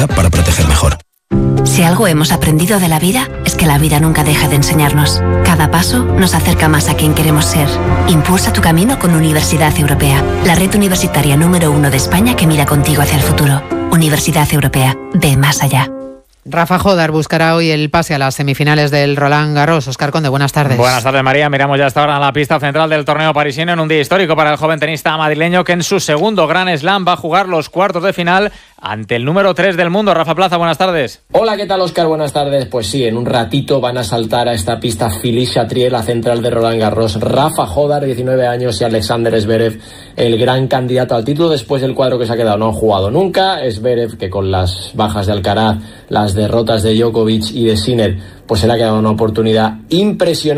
tecnología para proteger mejor. Si algo hemos aprendido de la vida, es que la vida nunca deja de enseñarnos. Cada paso nos acerca más a quien queremos ser. Impulsa tu camino con Universidad Europea, la red universitaria número 1 de España que mira contigo hacia el futuro. Universidad Europea, ve más allá. Rafa Jodar buscará hoy el pase a las semifinales del Roland Garros. Óscar Conde, buenas tardes. Buenas tardes, María. Miramos ya hasta ahora a la pista central del torneo parisino en un día histórico para el joven tenista madrileño que en su segundo Grand Slam va a jugar los cuartos de final ante el número 3 del mundo. Rafa Plaza, buenas tardes. Hola, ¿qué tal, Óscar? Buenas tardes. Pues sí, en un ratito van a saltar a esta pista Philippe Chatrier, la central de Roland Garros. Rafa Jodar, 19 años, y Alexander Zverev, el gran candidato al título después del cuadro que se ha quedado. No ha jugado nunca. Zverev, que con las bajas de Alcaraz, las derrotas de Djokovic y de Sinner, pues se le ha quedado una oportunidad impresionante.